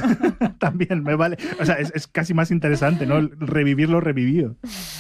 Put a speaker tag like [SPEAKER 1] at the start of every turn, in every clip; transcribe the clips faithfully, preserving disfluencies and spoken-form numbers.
[SPEAKER 1] También, me vale. O sea, es, es casi más interesante, ¿no? Revivir lo revivido.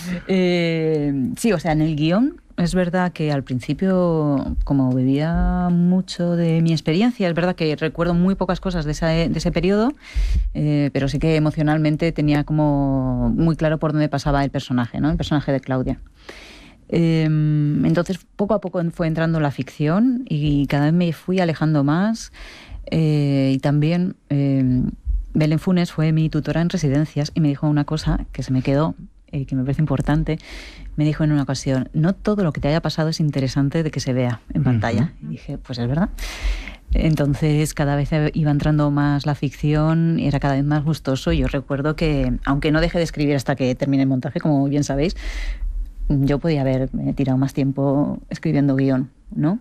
[SPEAKER 2] Eh, sí, o sea, en el guión es verdad que al principio, como bebía mucho de mi experiencia, es verdad que recuerdo muy pocas cosas de ese, de ese periodo, eh, pero sí que emocionalmente tenía como muy claro por dónde pasaba el personaje, ¿no? El personaje de Claudia. Eh, entonces, poco a poco fue entrando la ficción y cada vez me fui alejando más. Eh, y también eh, Belén Funes fue mi tutora en residencias y me dijo una cosa que se me quedó, eh, que me parece importante. Me dijo en una ocasión: no todo lo que te haya pasado es interesante de que se vea en pantalla. Uh-huh. Y dije, pues es verdad. Entonces cada vez iba entrando más la ficción y era cada vez más gustoso. Yo recuerdo que, aunque no dejé de escribir hasta que terminé el montaje, como bien sabéis, yo podía haber tirado más tiempo escribiendo guión, ¿no?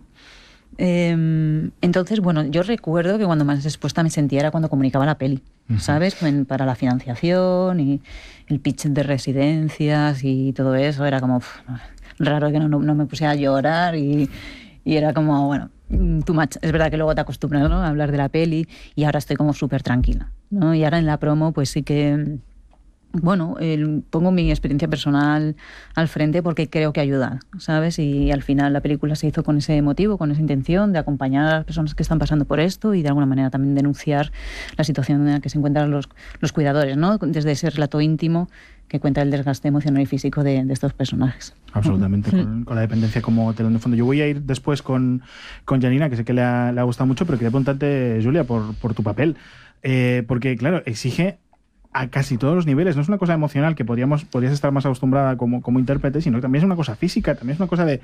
[SPEAKER 2] Eh, entonces, bueno, yo recuerdo que cuando más expuesta me sentía era cuando comunicaba la peli, uh-huh. ¿sabes? Para la financiación y el pitch de residencias y todo eso. Era como pff, raro que no, no, no me pusiera a llorar y, y era como, bueno, too much. Es verdad que luego te acostumbras, ¿no?, a hablar de la peli y ahora estoy como súper tranquila, ¿no? Y ahora en la promo pues sí que... Bueno, eh, pongo mi experiencia personal al frente porque creo que ayuda, ¿sabes? Y al final la película se hizo con ese motivo, con esa intención de acompañar a las personas que están pasando por esto y de alguna manera también denunciar la situación en la que se encuentran los, los cuidadores, ¿no? Desde ese relato íntimo que cuenta el desgaste emocional y físico de, de estos personajes.
[SPEAKER 1] Absolutamente, mm. con, con la dependencia como telón de fondo. Yo voy a ir después con, con Janina, que sé que le ha, le ha gustado mucho, pero quería preguntarte, Julia, por, por tu papel. Eh, porque, claro, exige a casi todos los niveles. No es una cosa emocional que podríamos, podrías estar más acostumbrada como, como intérprete, sino que también es una cosa física, también es una cosa de...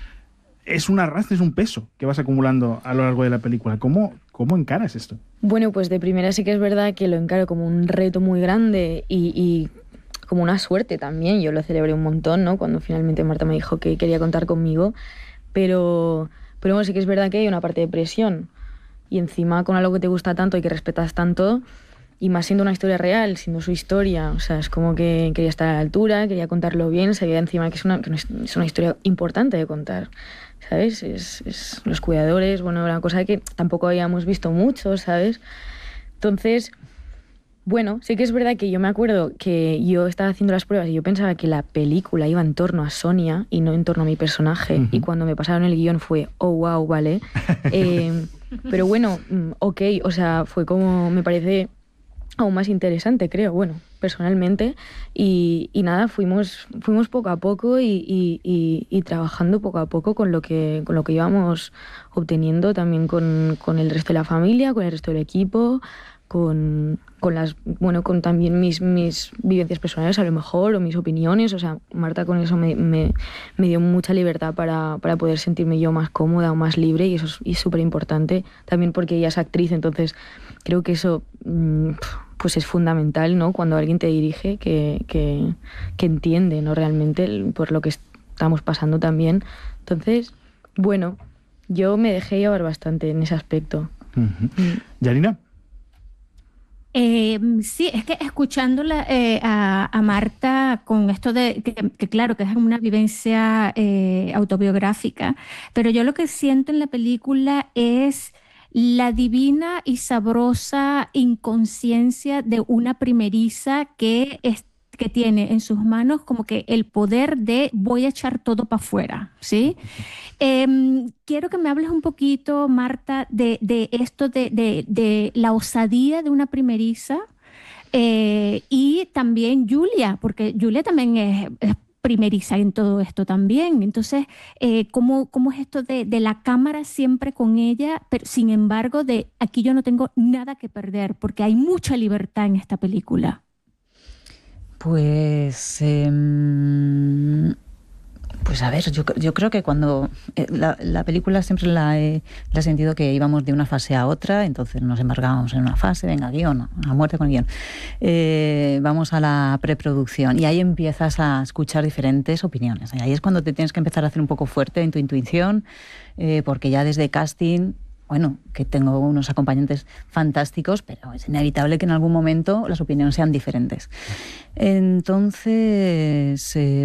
[SPEAKER 1] Es un arrastre, es un peso que vas acumulando a lo largo de la película. ¿Cómo, cómo encaras esto?
[SPEAKER 3] Bueno, pues de primera sí que es verdad que lo encaro como un reto muy grande y, y como una suerte también. Yo lo celebré un montón, ¿no?, cuando finalmente Marta me dijo que quería contar conmigo. Pero, pero bueno, sí que es verdad que hay una parte de presión. Y encima con algo que te gusta tanto y que respetas tanto... Y más siendo una historia real, siendo su historia, o sea, es como que quería estar a la altura, quería contarlo bien, sabía encima que es una, que es una historia importante de contar, ¿sabes? Es, es los cuidadores, bueno, una cosa que tampoco habíamos visto mucho, ¿sabes? Entonces, bueno, sí que es verdad que yo me acuerdo que yo estaba haciendo las pruebas y yo pensaba que la película iba en torno a Sonia y no en torno a mi personaje, uh-huh. y cuando me pasaron el guión fue, oh, wow, vale. eh, pero bueno, ok, o sea, fue como, me parece... aún más interesante, creo, bueno, personalmente, y, y nada, fuimos, fuimos poco a poco y, y, y, y trabajando poco a poco con lo que, con lo que íbamos obteniendo también con, con el resto de la familia, con el resto del equipo, con, con las, bueno, con también mis, mis vivencias personales a lo mejor, o mis opiniones. O sea, Marta con eso me, me, me dio mucha libertad para, para poder sentirme yo más cómoda o más libre, y eso es súper importante, también porque ella es actriz, entonces creo que eso pues es fundamental, ¿no?, cuando alguien te dirige, que, que, que entiende, ¿no?, realmente por lo que estamos pasando también. Entonces, bueno, yo me dejé llevar bastante en ese aspecto.
[SPEAKER 1] Uh-huh. Mm. ¿Janina?
[SPEAKER 4] Eh, sí, es que escuchándola eh, a, a Marta con esto de que, que claro que es una vivencia eh, autobiográfica, pero yo lo que siento en la película es la divina y sabrosa inconsciencia de una primeriza que, es, que tiene en sus manos como que el poder de voy a echar todo para afuera, ¿sí? Eh, quiero que me hables un poquito, Marta, de, de esto de, de, de la osadía de una primeriza, eh, y también Julia, porque Julia también es, es primeriza en todo esto también. Entonces, eh, ¿cómo, cómo es esto de, de la cámara siempre con ella, pero sin embargo, de aquí yo no tengo nada que perder, porque hay mucha libertad en esta película?
[SPEAKER 2] Pues... Eh... Pues a ver, yo, yo creo que cuando eh, la, la película siempre la he, la he sentido que íbamos de una fase a otra, entonces nos embarcábamos en una fase, venga, guión, a muerte con guión. Eh, vamos a la preproducción y ahí empiezas a escuchar diferentes opiniones. Y ahí es cuando te tienes que empezar a hacer un poco fuerte en tu intuición, eh, porque ya desde casting... Bueno, que tengo unos acompañantes fantásticos, pero es inevitable que en algún momento las opiniones sean diferentes. Entonces... Eh,